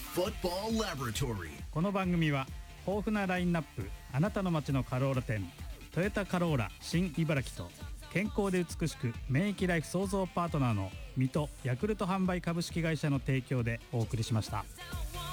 Football Laboratory。 この番組は豊富なラインナップ、あなたの街のカローラ店、トヨタカローラ新茨城と健康で美しく免疫ライフ創造パートナーの水戸ヤクルト販売株式会社の提供でお送りしました。